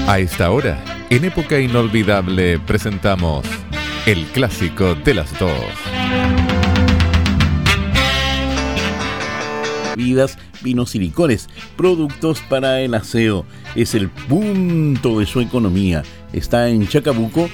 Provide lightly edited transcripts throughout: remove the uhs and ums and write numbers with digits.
A esta hora, en Época Inolvidable, presentamos el clásico de las dos. Bebidas, vinos y licores, productos para el aseo. Es el punto de su economía. Está en Chacabuco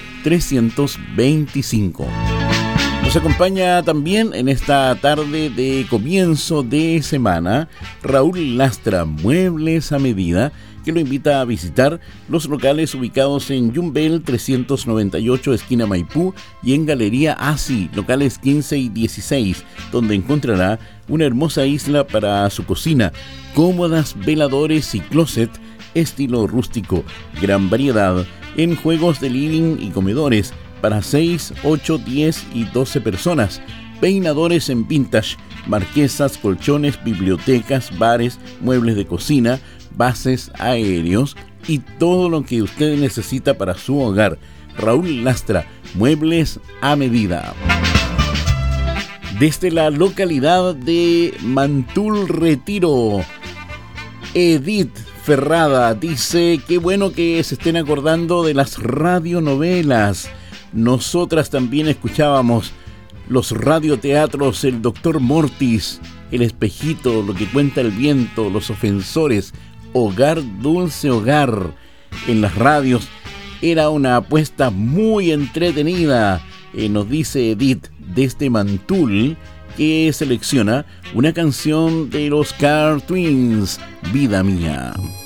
325. Nos acompaña también en esta tarde de comienzo de semana Raúl Lastra, Muebles a Medida, que lo invita a visitar los locales ubicados en Yumbel 398, esquina Maipú, y en Galería Asi, locales 15 y 16, donde encontrará una hermosa isla para su cocina, cómodas veladores y closet estilo rústico, gran variedad en juegos de living y comedores para 6, 8, 10 y 12 personas, peinadores en vintage, marquesas, colchones, bibliotecas, bares, muebles de cocina, bases aéreos y todo lo que usted necesita para su hogar. Raúl Lastra, Muebles a Medida. Desde la localidad de Mantul Retiro, Edith Ferrada dice: qué bueno que se estén acordando de las radionovelas. Nosotras también escuchábamos los radioteatros, El Doctor Mortis, El Espejito, Lo que cuenta el viento, Los ofensores, Hogar, Dulce Hogar. En las radios era una apuesta muy entretenida, nos dice Edith desde Mantul, que selecciona una canción de los Car Twins, Vida Mía.